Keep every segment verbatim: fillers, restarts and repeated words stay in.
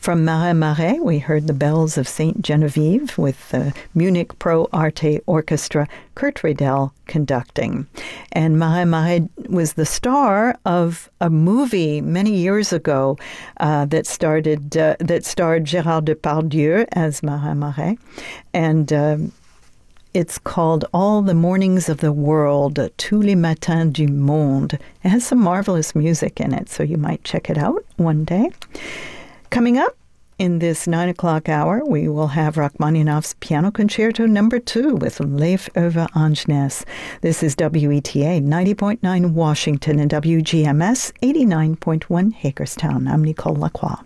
From Marais Marais, we heard the Bells of Saint Genevieve with the Munich Pro Arte Orchestra, Kurt Riedel conducting. And Marais Marais was the star of a movie many years ago uh, that started uh, that starred Gérard Depardieu as Marais Marais, and uh, it's called All the Mornings of the World, Tous les Matins du Monde. It has some marvelous music in it, so you might check it out one day. Coming up in this nine o'clock hour, we will have Rachmaninoff's Piano Concerto Number Two with Leif Over Anjnes. This is W E T A ninety point nine Washington and W G M S eighty-nine point one Hagerstown. I'm Nicole Lacroix.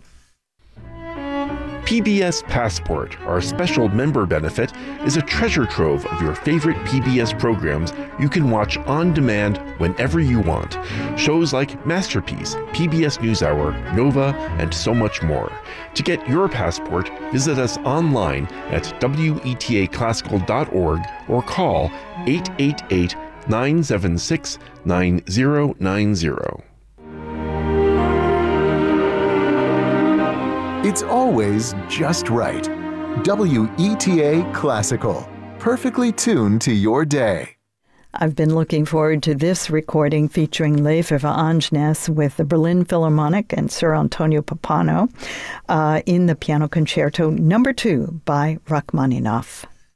P B S Passport, our special member benefit, is a treasure trove of your favorite P B S programs you can watch on demand whenever you want. Shows like Masterpiece, P B S NewsHour, Nova, and so much more. To get your passport, visit us online at W E T A classical dot org or call eight eight eight, nine seven six, nine zero nine zero. It's always just right. W E T A Classical, perfectly tuned to your day. I've been looking forward to this recording featuring Leif Over Anjnes with the Berlin Philharmonic and Sir Antonio Pappano uh, in the Piano Concerto Number Two by Rachmaninoff.